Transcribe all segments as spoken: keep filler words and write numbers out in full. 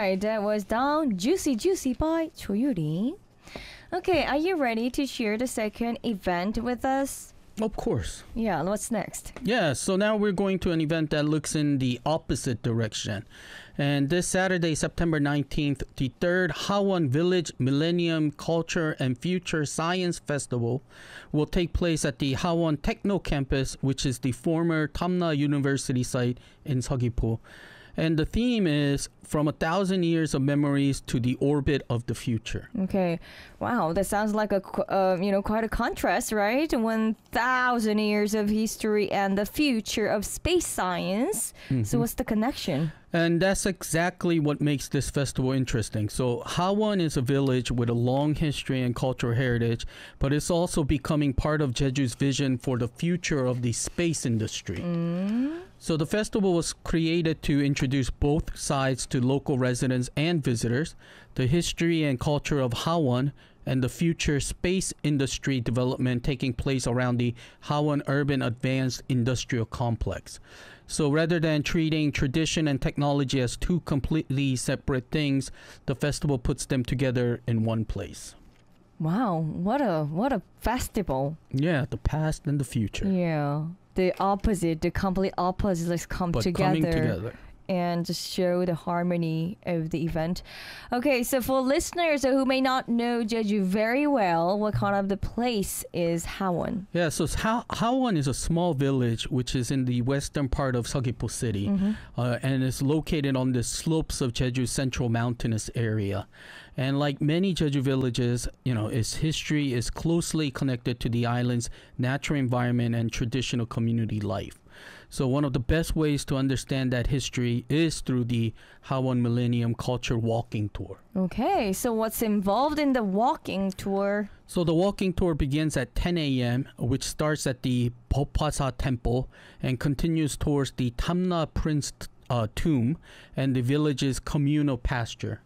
right, that was Down Juicy Juicy by Cho Yuri. Okay, are you ready to share the second event with us? Of course. Yeah, what's next? Yeah, so now we're going to an event that looks in the opposite direction. And this Saturday, September nineteenth, the third Hawon Village Millennium Culture and Future Science Festival will take place at the Hawon Techno Campus, which is the former Tamna University site in Seogwipo. And the theme is From a Thousand Years of Memories to the Orbit of the Future. Okay. Wow, that sounds like a qu- uh, you know quite a contrast, right? One thousand years of history and the future of space science. Mm-hmm. So what's the connection? And that's exactly what makes this festival interesting. So Hawon is a village with a long history and cultural heritage, but it's also becoming part of Jeju's vision for the future of the space industry. Mm. So the festival was created to introduce both sides to local residents and visitors, the history and culture of Hawon, and the future space industry development taking place around the Hawon Urban Advanced Industrial Complex. So rather than treating tradition and technology as two completely separate things, the festival puts them together in one place. Wow, what a what a festival. Yeah, the past and the future. Yeah. The opposite, the complete opposites come But together. coming together. And just show the harmony of the event. Okay, so for listeners who may not know Jeju very well, what kind of the place is Hawon? Yeah, so Ha- Hawon is a small village which is in the western part of Seogwipo City, Mm-hmm. uh, and is located on the slopes of Jeju's central mountainous area. And like many Jeju villages, you know, its history is closely connected to the island's natural environment and traditional community life. So one of the best ways to understand that history is through the Hawon Millennium Culture Walking Tour. Okay, so what's involved in the walking tour? So the walking tour begins at ten a.m., which starts at the Bopasa Temple and continues towards the Tamna Prince uh, tomb and the village's communal pasture.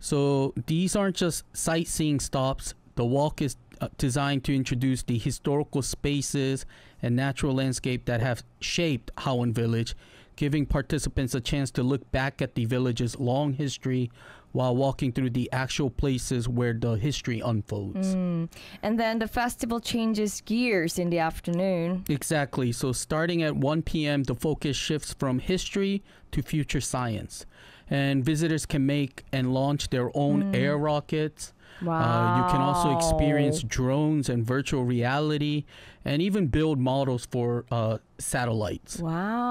So these aren't just sightseeing stops. The walk is uh, designed to introduce the historical spaces and natural landscape that have shaped Hawon Village, giving participants a chance to look back at the village's long history while walking through the actual places where the history unfolds. Mm. And then the festival changes gears in the afternoon. Exactly. So starting at one p.m., the focus shifts from history to future science. And visitors can make and launch their own Mm. air rockets. Wow. Uh, you can also experience drones and virtual reality and even build models for uh, satellites.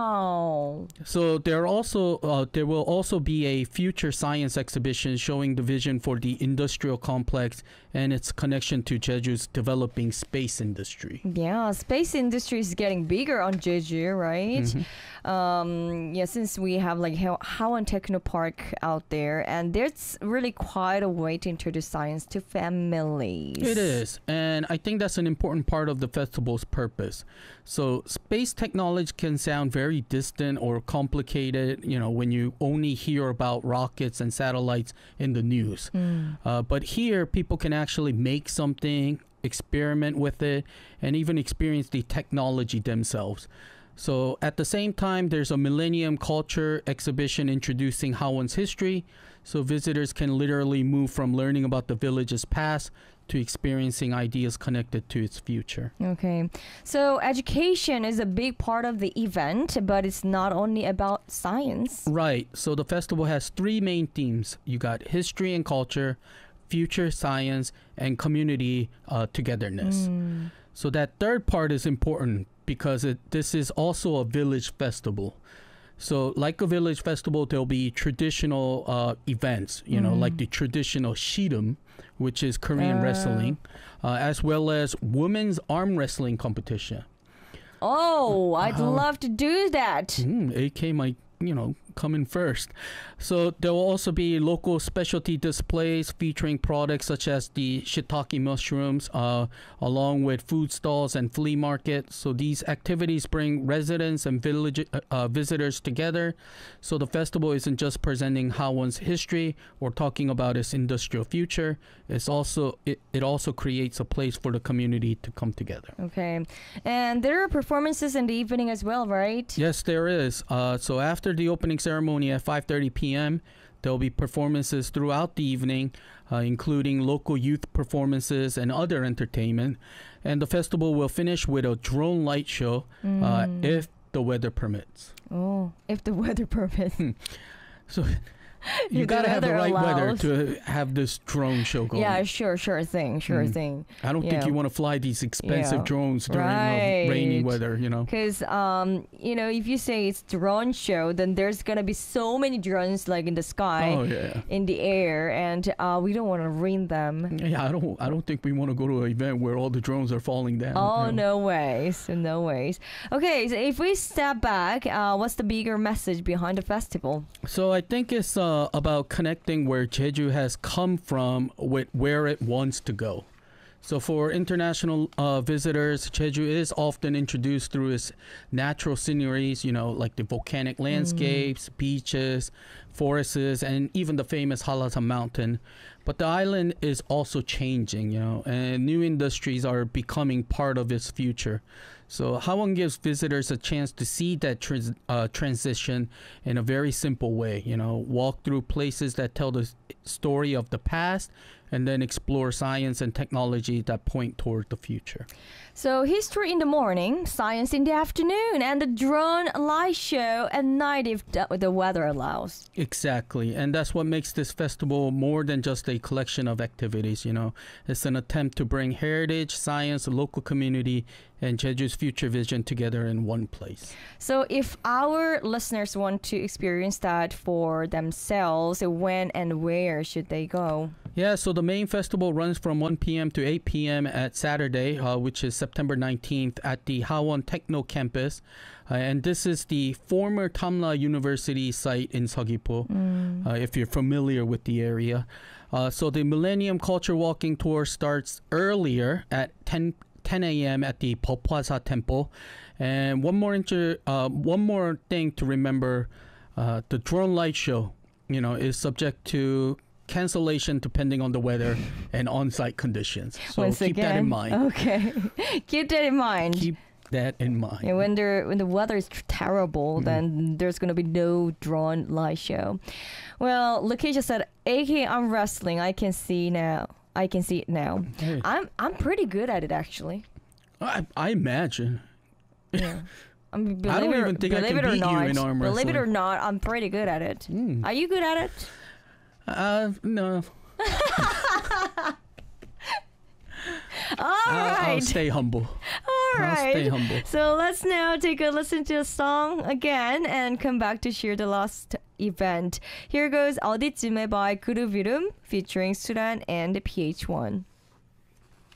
Wow. So there are also uh, there will also be a future science exhibition showing the vision for the industrial complex and its connection to Jeju's developing space industry. Yeah, space industry is getting bigger on Jeju, right? Mhm. Um, yeah, since we have like Haw- Hawon Techno Park out there, and there's really quite a way to introduce science to families. It is, and I think that's an important part of the festival's purpose. So space technology can sound very distant or complicated, you know, when you only hear about rockets and satellites in the news. Mm. Uh, but here, people can actually make something, experiment with it, and even experience the technology themselves. So at the same time, there's a Millennium Culture exhibition introducing Hawon's history. So visitors can literally move from learning about the village's past to experiencing ideas connected to its future. Okay, so education is a big part of the event, but it's not only about science. Right. So the festival has three main themes. You got history and culture, future science, and community uh, togetherness. Mm. So that third part is important because it, this is also a village festival. So like a village festival, there'll be traditional uh, events, you know, Mm. like the traditional Shidum, which is Korean Uh. wrestling, uh, as well as women's arm wrestling competition. Oh, I'd Uh, love to do that. Mm, A K might, you know, come in first. So there will also be local specialty displays featuring products such as the shiitake mushrooms, uh, along with food stalls and flea market. So these activities bring residents and village uh, uh, visitors together. So the festival isn't just presenting Hawon's history or talking about its industrial future. It's also it, it also creates a place for the community to come together. Okay, and there are performances in the evening as well, right? Yes, there is. Uh, so after the opening ceremony at five thirty p.m., There'll be performances throughout the evening, uh, including local youth performances and other entertainment. And the festival will finish with a drone light show Mm. uh, if the weather permits. Oh, if the weather permits. So you If the gotta have the weather right weather allows. to have this drone show going. Yeah, sure, sure thing, sure Mm. thing. I don't think yeah. you want to fly these expensive Yeah. drones during uh, rainy Right. weather, you know. Because, um, you know, if you say it's drone show, then there's gonna be so many drones like in the sky, Oh yeah. in the air, and uh, we don't want to rain them. Yeah, I don't. I don't think we want to go to an event where all the drones are falling down. Oh, you know. no ways, no ways. Okay, so if we step back, uh, what's the bigger message behind the festival? So I think it's uh, about connecting where Jeju has come from with where it wants to go. So for international uh, visitors, Jeju is often introduced through its natural sceneries, you know, like the volcanic landscapes, beaches, forests, and even the famous Halasan Mountain. But the island is also changing, you know, and new industries are becoming part of its future. So Hawon gives visitors a chance to see that trans- uh, transition in a very simple way. You know, walk through places that tell the s- story of the past, and then explore science and technology that point toward the future. So history in the morning, science in the afternoon, and the drone light show at night if the, the weather allows. Exactly, and that's what makes this festival more than just a collection of activities. You know, it's an attempt to bring heritage, science, local community, and Jeju's future vision together in one place. So if our listeners want to experience that for themselves, when and where should they go? Yeah, so the main festival runs from one p.m. to eight p.m. at Saturday, uh, which is September nineteenth, at the Hawon Techno Campus. Uh, and this is the former Tamla University site in Seogwipo, uh, if you're familiar with the area. Uh, so the Millennium Culture Walking Tour starts earlier at ten a.m. at the Popwasa Temple. And one more inter- uh, one more thing to remember, uh, the drone light show, you know, is subject to cancellation depending on the weather and on-site conditions. So Once keep again, that in mind. Okay, keep that in mind. Keep that in mind. Yeah, when there when the weather is tr- terrible, Mhm. then there's gonna be no drone light show. Well, Lakeisha said, "A K, I'm wrestling. I can see now. I can see it now. Hey, I'm I'm pretty good at it actually. I, I imagine. Yeah. I, mean, I don't believe it or- even think I believe can it or beat you not, in arm Believe it or wrestling. not, I'm pretty good at it. Mm. Are you good at it? Uh, no. All I'll, I'll right. stay humble. All I'll stay right. humble. So let's now take a listen to a song again and come back to share the last event. Here goes 어디쯤에 by Guru Virum featuring Suran and P H one.